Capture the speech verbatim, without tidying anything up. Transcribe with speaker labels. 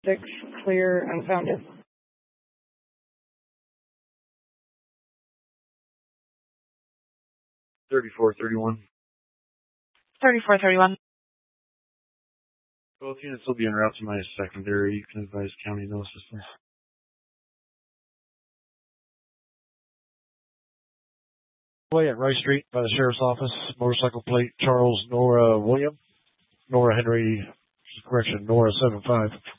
Speaker 1: six, clear, unfounded.
Speaker 2: thirty-four thirty-one.
Speaker 3: thirty-four thirty-one.
Speaker 2: Both units will be en route to my secondary. You can advise county no assistance.
Speaker 4: Way at Rice Street by the Sheriff's Office. Motorcycle plate Charles Nora William. Nora Henry, correction, Nora seven five.